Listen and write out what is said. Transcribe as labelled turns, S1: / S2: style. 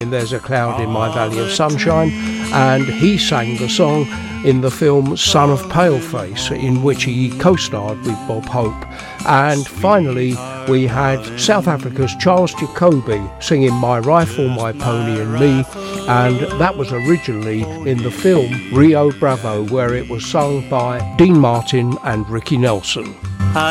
S1: There's a Cloud in My Valley of Sunshine, and he sang the song in the film Son of Paleface, in which he co-starred with Bob Hope. And finally, we had South Africa's Charles Jacoby singing My Rifle, My Pony and Me, and that was originally in the film Rio Bravo, where it was sung by Dean Martin and Ricky Nelson.